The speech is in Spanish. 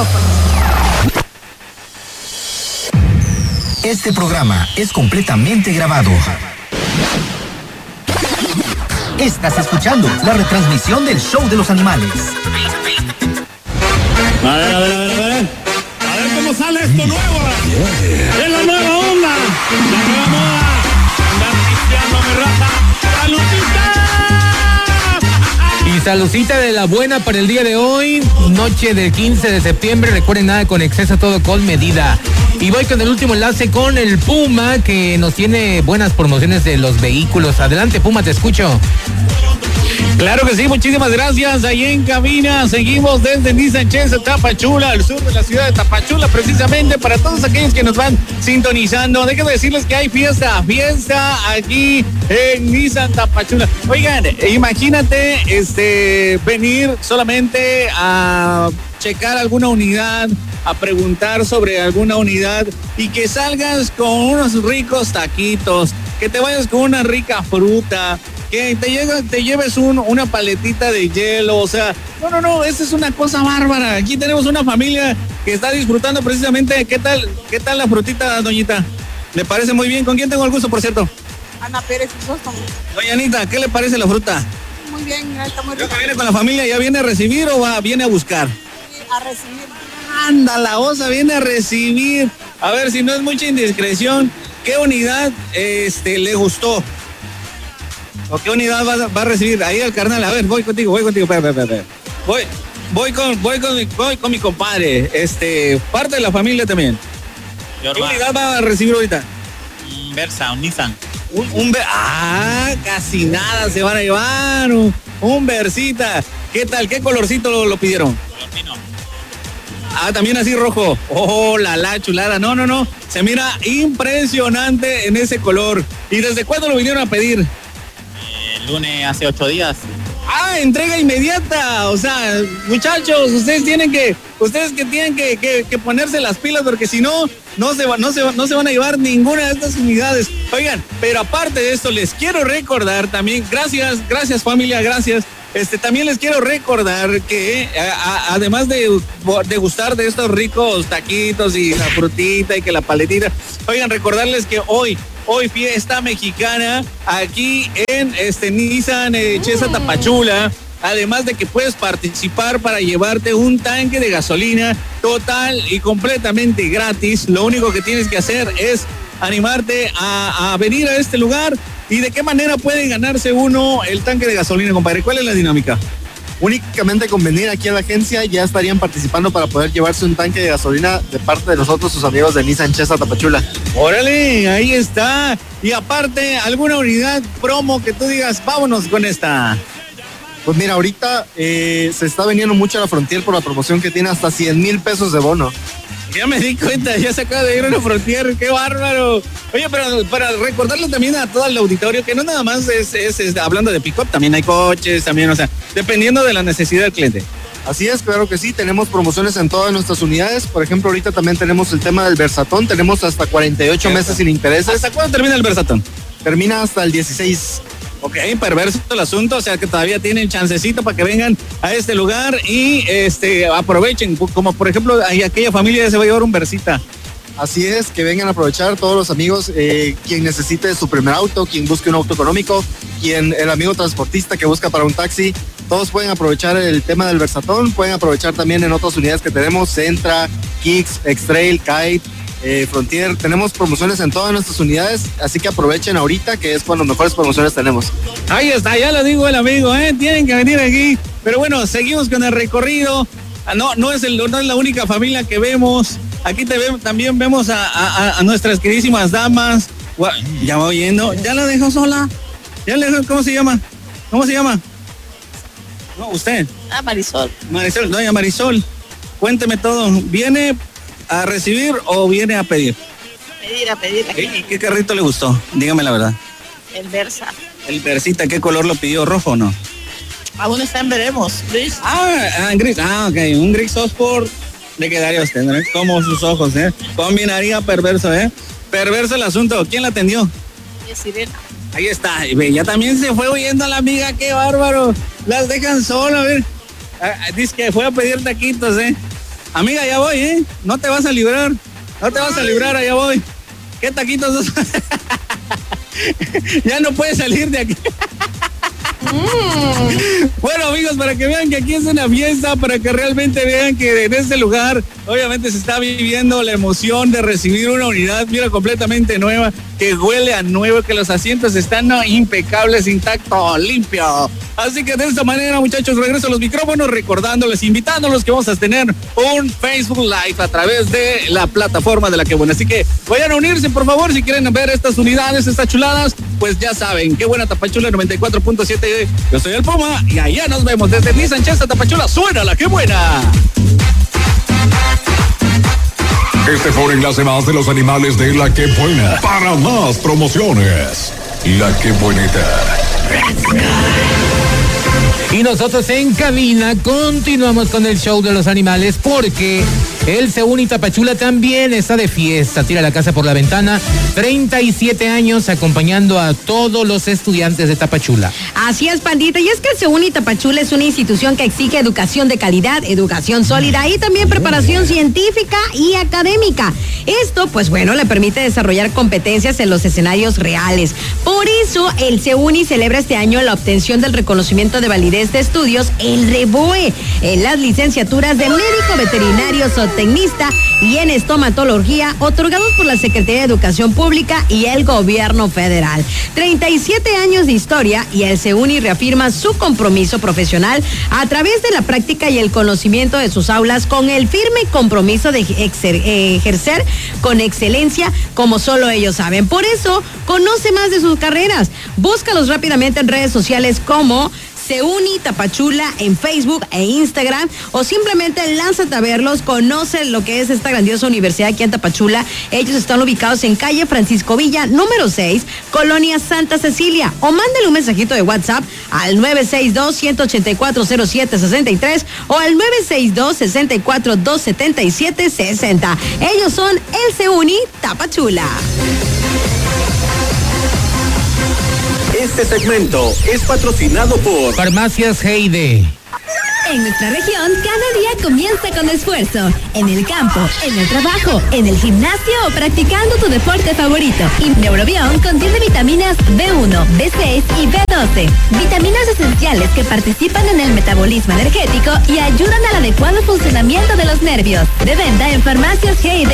micrófonos. Este programa es completamente grabado. Estás escuchando la retransmisión del Show de los Animales. A ver. A ver cómo sale esto nuevo. Es la nueva onda. La nueva moda. Andar pisteando, mi raza. ¡Saludcita! Y saludcita de la buena para el día de hoy, noche del 15 de septiembre. Recuerden, nada con exceso, todo con medida. Y voy con el último enlace con el Puma, que nos tiene buenas promociones de los vehículos. Adelante, Puma, te escucho. Claro que sí, muchísimas gracias. Ahí en cabina seguimos desde Nissan Chesa, Tapachula, al sur de la ciudad de Tapachula, precisamente para todos aquellos que nos van sintonizando. Déjenme decirles que hay fiesta aquí en Nissan Tapachula. Oigan, imagínate venir solamente a checar alguna unidad, a preguntar sobre alguna unidad y que salgas con unos ricos taquitos, que te vayas con una rica fruta, que te lleves una paletita de hielo, o sea, no, esa es una cosa bárbara. Aquí tenemos una familia que está disfrutando precisamente. ¿Qué tal la frutita, doñita? ¿Le parece muy bien? ¿Con quién tengo el gusto, por cierto? Ana Pérez Crisóstomo. Doña Anita, ¿qué le parece la fruta? Muy bien, está muy Creo rica. que viene con la familia, ¿ya viene a recibir o viene a buscar? Sí, a recibir. Anda, la osa viene a recibir. A ver, si no es mucha indiscreción, ¿qué unidad le gustó? ¿O qué unidad va a recibir? Ahí el carnal, a ver, voy contigo, espera. Voy con mi compadre, parte de la familia también. ¿Qué unidad va a recibir ahorita? Un Versa, un Nissan. Casi nada se van a llevar. Un Versita. ¿Qué tal? ¿Qué colorcito lo pidieron? Color vino. También así rojo. Oh, la chulada. No. Se mira impresionante en ese color. ¿Y desde cuándo lo vinieron a pedir? El lunes, hace 8 días. Entrega inmediata. O sea, muchachos, ustedes tienen que ponerse las pilas, porque si no se van a llevar ninguna de estas unidades. Oigan, pero aparte de esto, les quiero recordar también, gracias familia, gracias. También les quiero recordar que además de gustar de estos ricos taquitos y la frutita y que la paletita, oigan, recordarles que hoy fiesta mexicana aquí en Nissan Chesa Tapachula. Además de que puedes participar para llevarte un tanque de gasolina total y completamente gratis. Lo único que tienes que hacer es animarte a venir a este lugar. ¿Y de qué manera puede ganarse uno el tanque de gasolina, compadre? ¿Cuál es la dinámica? Únicamente con venir aquí a la agencia ya estarían participando para poder llevarse un tanque de gasolina de parte de nosotros, sus amigos de Nissan Chesa Tapachula. Órale, ahí está. Y aparte, ¿alguna unidad promo que tú digas, vámonos con esta? Pues mira, ahorita se está vendiendo mucho a la Frontier por la promoción que tiene hasta 100,000 pesos de bono. Ya me di cuenta, ya se acaba de ir a la Frontier, qué bárbaro. Oye, pero para recordarle también a todo el auditorio que no nada más es hablando de pick-up, también hay coches, también, o sea, dependiendo de la necesidad del cliente. Así es, claro que sí, tenemos promociones en todas nuestras unidades. Por ejemplo, ahorita también tenemos el tema del Versatón, tenemos hasta 48 meses sin intereses. ¿Hasta cuándo termina el Versatón? Termina hasta el 16. Ok, perverso el asunto, o sea que todavía tienen chancecito para que vengan a este lugar y aprovechen, como por ejemplo, aquella familia se va a llevar un Versita. Así es, que vengan a aprovechar todos los amigos, quien necesite su primer auto, quien busque un auto económico, el amigo transportista que busca para un taxi, todos pueden aprovechar el tema del Versatón, pueden aprovechar también en otras unidades que tenemos, Sentra, Kicks, X-Trail, Kite, Frontier. Tenemos promociones en todas nuestras unidades, así que aprovechen ahorita, que es cuando mejores promociones tenemos. Ahí está, ya lo digo el amigo, tienen que venir aquí. Pero bueno, seguimos con el recorrido. No es la única familia que vemos. Aquí también vemos a nuestras queridísimas damas. Ya va oyendo, ya la dejó sola. ¿Cómo se llama? No, usted. Marisol. Doña Marisol, cuénteme todo. ¿Viene a recibir o viene a pedir? A pedir. ¿Y qué carrito le gustó? Dígame la verdad. El Versa. El Versita, ¿qué color lo pidió? ¿Rojo o no? Aún está en veremos. Gris. Gris. Ok. Un gris Sport le quedaría a usted, ¿no? Como sus ojos, Combinaría perverso, Perverso el asunto. ¿Quién la atendió? Sirena. Ahí está. Ya también se fue oyendo a la amiga. ¡Qué bárbaro! Las dejan solas, a ver. Dice que fue a pedir taquitos, Amiga, ya voy, ¿eh? No te vas a librar. No te vas a librar, allá voy. ¿Qué taquitos? Ya no puedes salir de aquí. Bueno, amigos, para que vean que aquí es una fiesta, para que realmente vean que en este lugar obviamente se está viviendo la emoción de recibir una unidad, mira, completamente nueva, que huele a nuevo, que los asientos están impecables, intactos, limpios. Así que de esta manera, muchachos, regreso a los micrófonos, recordándoles, invitándolos que vamos a tener un Facebook Live a través de la plataforma de La Que Buena. Así que vayan a unirse, por favor, si quieren ver estas unidades, estas chuladas, pues ya saben, Qué Buena Tapachula 94.7. Yo soy el Puma y allá nos vemos desde Nissan Chesta Tapachula. Suena La Que Buena. Este fue un enlace más de los animales de La Que Buena. Para más promociones, La Que Buenita. Y nosotros en cabina continuamos con el show de los animales porque el Seuni Tapachula también está de fiesta. Tira la casa por la ventana. 37 años acompañando a todos los estudiantes de Tapachula. Así es, pandita. Y es que el Seuni Tapachula es una institución que exige educación de calidad, educación sólida y también preparación científica y académica. Esto, pues bueno, le permite desarrollar competencias en los escenarios reales. Por eso, el Seuni celebra este año la obtención del reconocimiento de validez de estudios, el REVOE, en las licenciaturas de médico veterinario, zootecnista y en estomatología, otorgados por la Secretaría de Educación Pública y el Gobierno Federal. 37 años de historia y el Seuni reafirma su compromiso profesional a través de la práctica y el conocimiento de sus aulas con el firme compromiso de ejercer con excelencia como solo ellos saben. Por eso, conoce más de sus carreras. Búscalos rápidamente en redes sociales como Seuni Tapachula en Facebook e Instagram o simplemente lánzate a verlos, conoce lo que es esta grandiosa universidad aquí en Tapachula. Ellos están ubicados en calle Francisco Villa, número 6, Colonia Santa Cecilia, o mándale un mensajito de WhatsApp al 962-184-0763 o al 962-64-277-60. Ellos son el Seuni Tapachula. Este segmento es patrocinado por Farmacias Heide. En nuestra región, cada día comienza con esfuerzo. En el campo, en el trabajo, en el gimnasio o practicando tu deporte favorito. Y Neurobión contiene vitaminas B1, B6 y B12. Vitaminas esenciales que participan en el metabolismo energético y ayudan al adecuado funcionamiento de los nervios. De venta en Farmacias Heide.